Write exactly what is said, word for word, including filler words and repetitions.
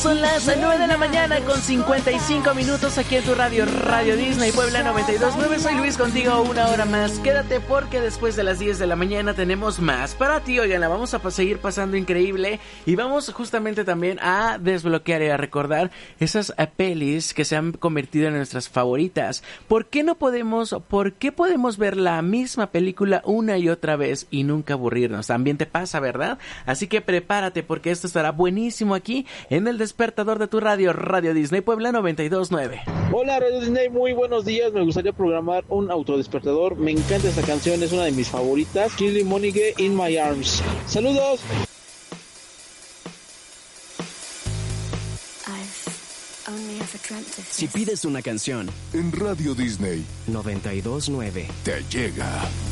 Son las nueve de la mañana con cincuenta y cinco minutos aquí en tu radio, Radio Disney Puebla noventa y dos punto nueve. Soy Luis contigo una hora más. Quédate porque después de las diez de la mañana tenemos más para ti. Oigan, la vamos a seguir pasando increíble y vamos justamente también a desbloquear y a recordar esas pelis que se han convertido en nuestras favoritas. ¿Por qué no podemos, por qué podemos ver la misma película una y otra vez y nunca aburrirnos? También te pasa, ¿verdad? Así que prepárate porque esto estará buenísimo aquí en el despertador de tu radio, Radio Disney Puebla noventa y dos punto nueve. Hola Radio Disney, muy buenos días. Me gustaría programar un autodespertador. Me encanta esta canción, es una de mis favoritas. Kylie Minogue, In My Arms. Saludos. Si pides una canción en Radio Disney noventa y dos punto nueve te llega.